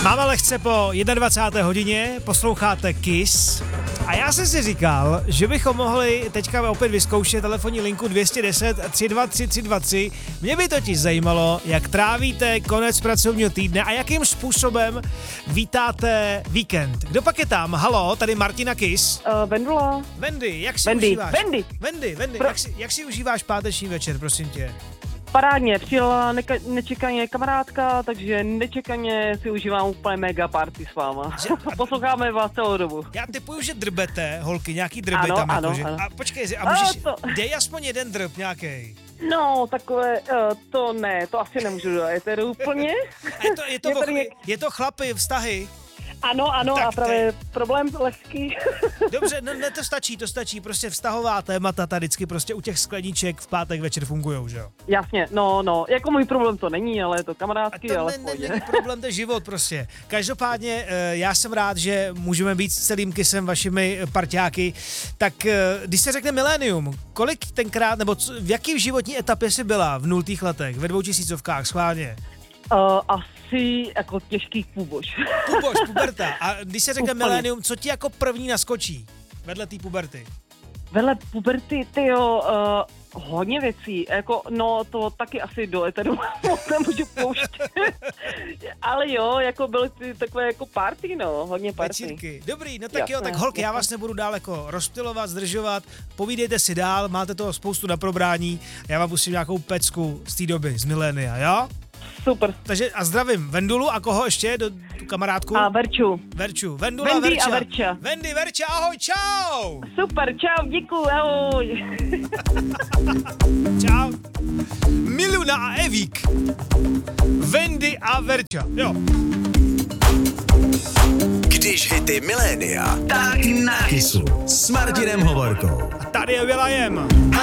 Máme lehce po 21. hodině, posloucháte Kiss a já jsem si říkal, že bychom mohli teďka opět vyzkoušet telefonní linku 210 323 323. Mě by totiž zajímalo, jak trávíte konec pracovního týdne a jakým způsobem vítáte víkend. Kdo pak je tam? Halo, tady Martina Kiss. Vendula. Wendy, jak si Wendy, užíváš? Wendy. Jak si užíváš páteční večer, prosím tě? Parádně, přijela nečekaně kamarádka, takže nečekaně si užívám úplně mega party s váma. Posloucháme vás celou dobu. Já typuju, že drbete, holky, nějaký drby tam ano, jakože. ano. A počkej, a můžeš, to... dej aspoň jeden drb nějaký. No, takové, to ne, to asi nemůžu do éteru úplně. Je to chlapy, vztahy. Ano, a právě problém lehký. Dobře, no ne, to stačí, prostě vztahová témata tady vždycky prostě u těch skleníček v pátek večer fungujou, že jo? Jasně, no, jako můj problém to není, ale je to kamarádský, to ale není problém, to je život prostě. Každopádně já jsem rád, že můžeme být s celým Kissem vašimi parťáky, tak když se řekne milénium, kolik tenkrát, nebo v jaký životní etapě jsi byla v 0. letech, ve 2000 schválně? Asi jako těžký půbož. Puberta. A když se řekne milénium, co ti jako první naskočí vedle té puberty? Vedle puberty, hodně věcí, jako, no to taky asi do eteru nemůžu pouštět, ale jo, jako byly ty takové jako party, no, hodně party. Večírky. Dobrý, no tak jo, tak holky, já vás nebudu dál jako rozptylovat, zdržovat, povídejte si dál, máte toho spoustu na probrání, já vám pustím nějakou pecku z té doby, z milénia, jo? Super. Takže a zdravím Vendulu a koho ještě, tu kamarádku? A Verču. Vendula, Wendy Verča. a Verča. Wendy, Verča, ahoj, čau! Super, čau, děkuju, ahoj. Čau. Miluna a Evík. Wendy a Verča, jo. Když hity milénia, tak na Kissu s Martinem Hovorkou. A tady je Will.i.am.